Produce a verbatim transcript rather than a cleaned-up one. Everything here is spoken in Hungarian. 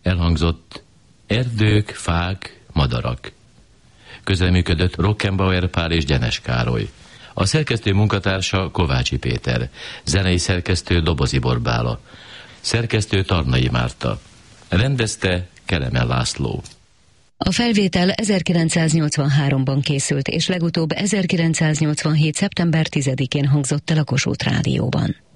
elhangzott Erdők, fák, madarak. Közreműködött Rockenbauer Pál és Gyenes Károly. A szerkesztő munkatársa Kovácsi Péter, zenei szerkesztő Dobozi Borbála, szerkesztő Tarnai Márta, rendezte Kelemen László. A felvétel ezerkilencszáznyolcvanháromban készült, és legutóbb ezerkilencszáznyolcvanhét. szeptember tizedikén hangzott el a Kossuth Rádióban.